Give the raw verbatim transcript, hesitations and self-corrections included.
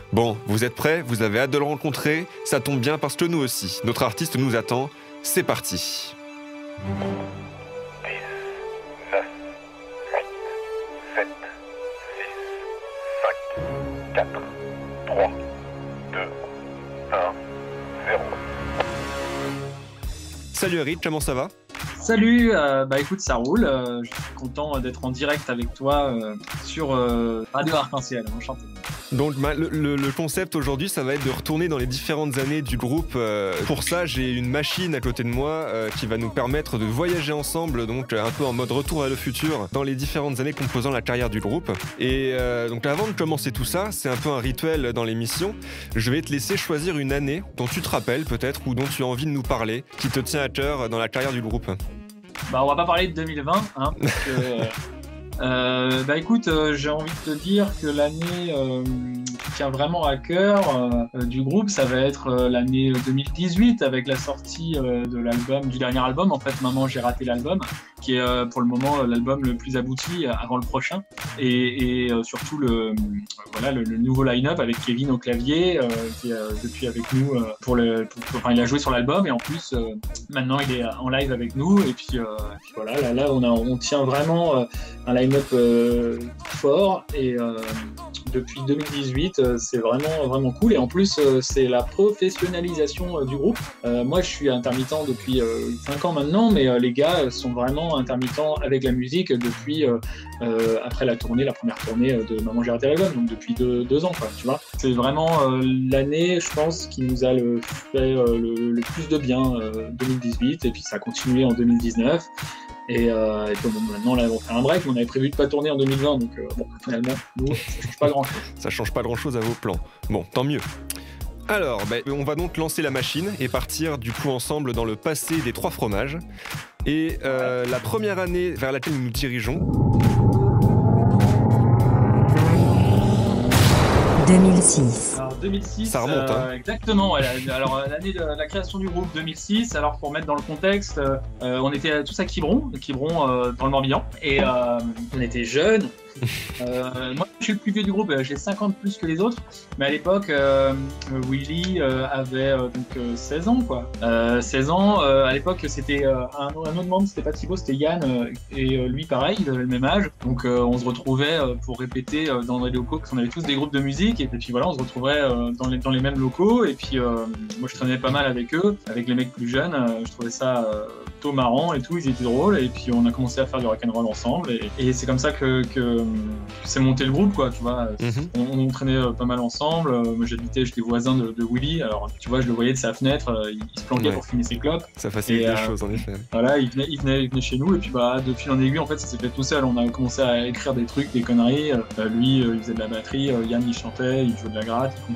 Bon, vous êtes prêts? Vous avez hâte de le rencontrer? Ça tombe bien parce que nous aussi. Notre artiste nous attend. C'est parti. dix, neuf, huit, sept, six, cinq, quatre, trois, deux, un, zéro. Salut Eric, comment ça va? Salut, euh, bah écoute, ça roule. Euh, je suis content d'être en direct avec toi euh, sur euh, Radio Arc-en-Ciel. Enchanté. Donc bah, le, le, le concept aujourd'hui, ça va être de retourner dans les différentes années du groupe. Euh, pour ça, j'ai une machine à côté de moi euh, qui va nous permettre de voyager ensemble, donc un peu en mode retour à le futur, dans les différentes années composant la carrière du groupe. Et euh, donc avant de commencer tout ça, c'est un peu un rituel dans l'émission. Je vais te laisser choisir une année dont tu te rappelles peut-être ou dont tu as envie de nous parler, qui te tient à cœur dans la carrière du groupe. Bah on va pas parler de deux mille vingt, hein, parce que euh, bah écoute, euh, j'ai envie de te dire que l'année euh, qui tient vraiment à cœur euh, du groupe, ça va être euh, l'année deux mille dix-huit avec la sortie euh, de l'album, du dernier album en fait, Maman j'ai raté l'album, qui est euh, pour le moment l'album le plus abouti euh, avant le prochain, et, et euh, surtout le euh, voilà le, le nouveau line-up avec Kevin au clavier euh, qui est euh, depuis avec nous euh, pour le, pour, pour, enfin il a joué sur l'album et en plus euh, maintenant il est en live avec nous et puis, euh, et puis voilà là, là on a on tient vraiment euh, un line-up euh, fort et euh, depuis deux mille dix-huit euh, c'est vraiment vraiment cool et en plus euh, c'est la professionnalisation euh, du groupe. Euh, moi je suis intermittent depuis euh, cinq ans maintenant, mais euh, les gars sont vraiment intermittents avec la musique depuis euh, euh, après la tournée, la première tournée de Maman j'ai raté l'album, donc depuis deux, deux ans quoi, tu vois. C'est vraiment euh, l'année je pense qui nous a le, fait euh, le, le plus de bien euh, deux mille dix-huit et puis ça a continué en deux mille dix-neuf. Et, euh, et puis bon, maintenant là on fait un break, mais on avait prévu de pas tourner en deux mille vingt, donc euh, bon finalement nous ça change pas grand chose. Ça change pas grand chose à vos plans. Bon, tant mieux. Alors, bah, on va donc lancer la machine et partir du coup ensemble dans le passé des trois fromages. Et euh, la première année vers laquelle nous nous dirigeons. deux mille six. Alors deux mille six, ça remonte, euh, hein. Exactement. Ouais, alors l'année de la création du groupe deux mille six. Alors pour mettre dans le contexte, euh, on était tous à Quiberon, Quiberon euh, dans le Morbihan, et euh, on était jeunes. euh, moi je suis le plus vieux du groupe, j'ai cinquante plus que les autres, mais à l'époque euh, Willy euh, avait euh, donc euh, seize ans quoi. Euh, seize ans, euh, à l'époque c'était euh, un, un autre membre, c'était pas Thibaut, c'était Yann, euh, et euh, lui pareil, il avait le même âge, donc euh, on se retrouvait euh, pour répéter euh, dans les locaux, parce qu'on avait tous des groupes de musique, et puis voilà on se retrouvait euh, dans, les, dans les mêmes locaux, et puis euh, moi je traînais pas mal avec eux, avec les mecs plus jeunes, euh, je trouvais ça euh, plutôt marrant et tout, ils étaient drôles, et puis on a commencé à faire du rock'n'roll ensemble, et, et c'est comme ça que, que c'est monté le groupe quoi, tu vois. Mm-hmm. on, on traînait euh, pas mal ensemble. Euh, moi j'habitais, j'étais voisin de, de Willy, alors tu vois je le voyais de sa fenêtre, euh, il, il se planquait ouais. pour fumer ses clopes. Ça facilite les euh, choses en effet. Voilà, il venait, il, venait, il venait chez nous et puis bah de fil en aiguille en fait ça s'est fait tout seul. On a commencé à écrire des trucs, des conneries. Euh, lui euh, il faisait de la batterie, euh, Yann il chantait, il jouait de la gratte, il